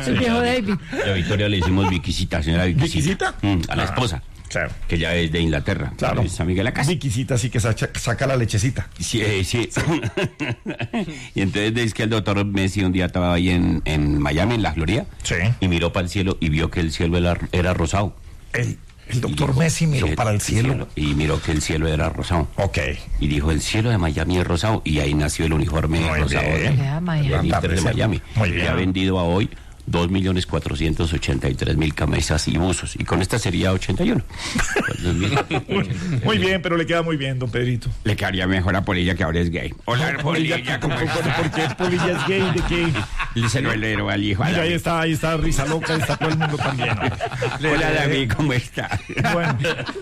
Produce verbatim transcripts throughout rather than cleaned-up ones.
El viejo David. Y a Victoria le decimos Viquisita, señora Viquisita. ¿Viquisita? Mm, a la esposa. Claro. Que ya es de Inglaterra. Claro. Es amiga de la casa. Viquisita, sí que saca, saca la lechecita. Sí, eh, sí. Y entonces dice que el doctor Messi un día estaba ahí en, en Miami, en la Florida. Sí. Y miró para el cielo y vio que el cielo era, era rosado. El, el doctor Y dijo, Messi miró sí, para el cielo. Y miró que el cielo era rosado. Ok. Y dijo, el cielo de Miami es rosado. Y ahí nació el uniforme Muy rosado bien. de, Ya, Miami. del Inter de Miami. Muy bien. Y ha vendido a hoy dos millones cuatrocientos ochenta y tres mil camisas y buzos. Y con esta sería ochenta y uno. Muy, muy bien, pero le queda muy bien, don Pedrito. Le quedaría mejor a Polilla, que ahora es gay. Hola, Polilla, ¿cómo ¿Por estás? qué Polilla es gay? ¿De qué? Se lo heredó al hijo. Mira, ahí está, ahí está Risa Loca, está todo el mundo también. Hola, David, ¿cómo estás? Bueno,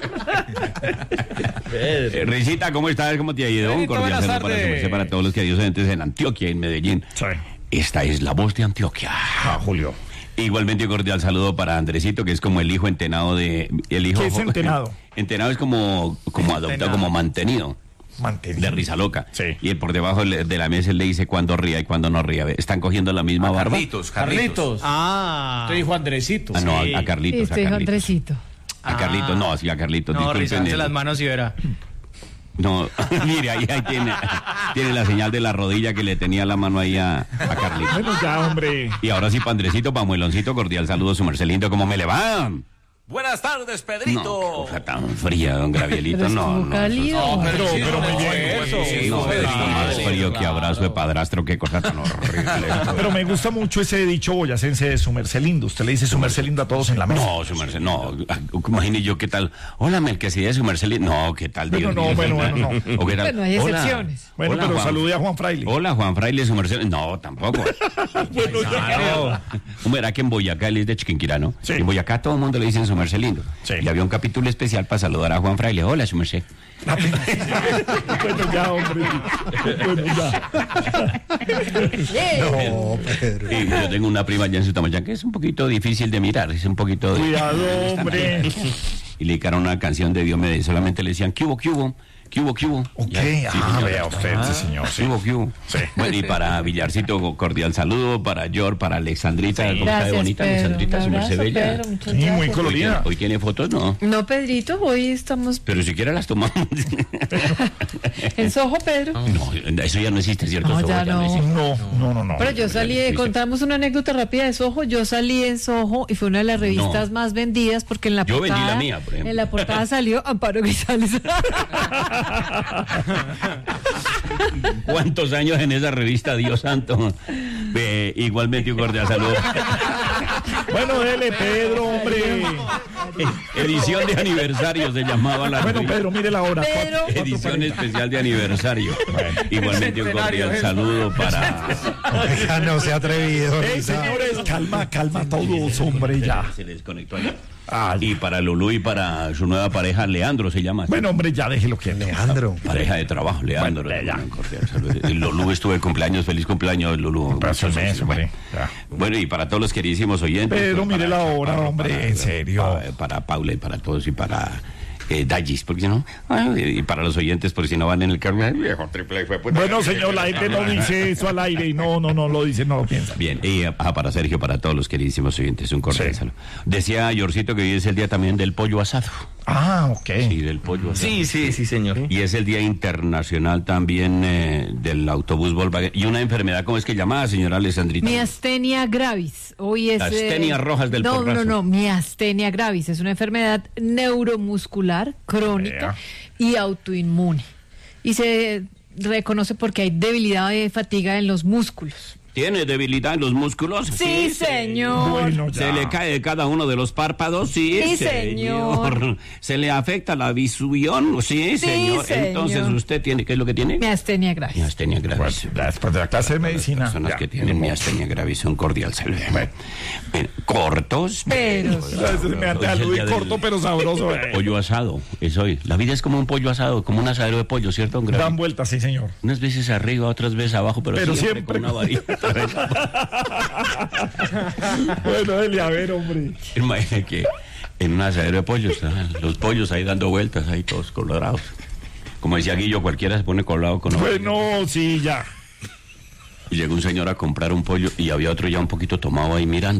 Eh, Risita, ¿cómo estás? ¿Cómo te ha ido? Un Pedrito, cordial buenas saludo para, su tardes. merced, para todos los queridos oyentes en Antioquia, en Medellín. sí. Esta es la voz de Antioquia. Ah, Julio. Igualmente un cordial saludo para Andresito, que es como el hijo entenado de... El hijo, ¿Qué es entenado? Entenado es como, como adoptado, como mantenido. Mantenido. De Risa Loca. Sí. Y él por debajo le- de la mesa él le dice cuándo ría y cuándo no ría. Están cogiendo la misma barba. Carlitos, Carlitos. Carlitos. Ah. Te dijo Andresito. Ah, no, Sí. a, a Carlitos. Este a hijo Carlitos. Andresito. A Carlitos, no, sí, a Carlitos. No, disculpen, rizarse el- las manos y verá. No, mire, ahí, ahí tiene, tiene la señal de la rodilla que le tenía la mano ahí a, a Carlitos. Bueno, ya, hombre. Y ahora sí, pa' Andresito, pa' Mueloncito, cordial saludo, su Marcelito, ¿cómo me le va? Buenas tardes, No, Pedrito. qué cosa tan fría, don Gravielito, Pero no, estuvo no. cálido. No, Pero, sí, pero no, muy bien. eso, Sí, sí, no, Pedrito, está más sí, frío que claro. abrazo de padrastro, qué cosa tan horrible. Pero me gusta mucho ese dicho boyacense de su merced lindo. Usted le dice su merced lindo a todos en la mesa. No, su merced, no. Imagine yo qué tal. Hola, Melquisedec, su merced. No, qué tal. Bueno, Dios no, mío. bueno, bueno, no. O qué tal. Bueno, hay Hola. excepciones. Bueno, Hola, pero Juan. salude a Juan Fraile. Hola, Juan Fraile, su merced. No, tampoco. Bueno, ya. Hombre, era que en Boyacá, él es de Chiquinquirá, ¿no? Sí. En Boyacá todo el mundo le dicen su merced lindo. Sí. Y había un capítulo especial para saludar a Juan Fraile. Hola, su merced. Bueno, ya, hombre. Bueno, ya. No, Pedro. Y yo tengo una prima allá en Sutamayán que es un poquito difícil de mirar, es un poquito... de- Cuidado, hombre. Y le dedicaron una canción de Diomedes, solamente le decían, ¿qué hubo, qué hubo? ¿Qué hubo, qué hubo? Ok, Ya, sí, ah, señor. vea usted, sí, señor. ¿Qué Sí. hubo, qué hubo? Sí. Bueno, y para Villarcito, cordial saludo, para George, para Alexandrita, ¿cómo está de Gracias, bonita Pedro. Alexandrita, Un su merced abrazo, bella? Pedro, muchas Sí, muy gracias. Hoy colorida. tiene, hoy tiene fotos, ¿no? No, Pedrito, hoy estamos Pero siquiera las tomamos. en Soho, Pedro. No, eso ya no existe, ¿cierto? No, Eso ya no. existe. No, no, no, no. Pero yo salí, Fuiste. contamos una anécdota rápida de Soho. Yo salí en Soho y fue una de las revistas No. más vendidas porque en la Yo vendí portada. la mía, por ejemplo. En la portada salió Amparo Grisales. ¿Cuántos años en esa revista, Dios santo? Eh, igualmente un cordial saludo. Bueno, dele, Pedro, hombre. Edición de aniversario se llamaba la Bueno, revista. Pedro, mire la hora. Pedro. Cuatro- cuatro Edición cuarenta. especial de aniversario. Igualmente un cordial saludo para... Oiga, no se ha atrevido. Ey, Risa. señores, calma, calma todos, hombre, ya. Se les conectó allá. Ah, Y para Lulú y para su nueva pareja, Leandro se llama. bueno, hombre, ya déjelo que Alejandro. Pareja de trabajo, Leandro. Bueno, ya. Un cordial saludo. Y Lulú estuvo de cumpleaños, feliz cumpleaños, Lulú. Paso el mes, hombre. Ya. Bueno, y para todos los queridísimos oyentes. Pedro, pues, mire para- la hora, para- hombre, para- en serio. Para, para Paula y para todos y para eh, Dallis, porque si no, ay, y para los oyentes, porque si no van en el carro, ay, viejo triple fue puta. Bueno, señor, la gente no dice eso al aire y no, no, no lo dice, no lo piensa. Bien, y ah, para Sergio, para todos los queridísimos oyentes, un cordial Sí. saludo. Decía Yorcito que hoy es el día también del pollo asado. Ah, ok. Sí, del pollo asado. Sí, sí, sí, señor. Y es el día internacional también eh, del autobús Volkswagen. Y una enfermedad, ¿cómo es que llamaba, señora Alessandrita? Miastenia gravis. Hoy es. Las eh, tenias rojas del No, porrazo. no, no. Miastenia gravis es una enfermedad neuromuscular crónica Vea. y autoinmune. Y se reconoce porque hay debilidad y fatiga en los músculos. ¿Tiene debilidad en los músculos? Sí, señor. Bueno, ya. ¿Se le cae cada uno de los párpados? Sí, Sí, señor. ¿Se le afecta la visión? Sí, Sí, señor. señor. Entonces, ¿usted tiene qué es lo que tiene? Miastenia gravis. Miastenia gravis. Pues, ya después de la clase de medicina. Personas ya. que tienen miastenia gravis, un cordial saludo. Bueno, cortos, Pero- Ya, ese me ante Hoy es el algo día y del corto, pero sabroso. eh. pollo asado, es hoy. La vida es como un pollo asado, como un asadero de pollo, ¿cierto? don Gravi? Dan vueltas, sí, señor. Unas veces arriba, otras veces abajo, pero, Pero siempre, siempre con una varita. Bueno, dele a ver, hombre. Imagínate que en un asadero de pollos, estaban los pollos ahí dando vueltas, ahí todos colorados. Como decía Guillo, cualquiera se pone colorado con Bueno, sí, ya. Y llegó un señor a comprar un pollo y había otro ya un poquito tomado ahí mirando.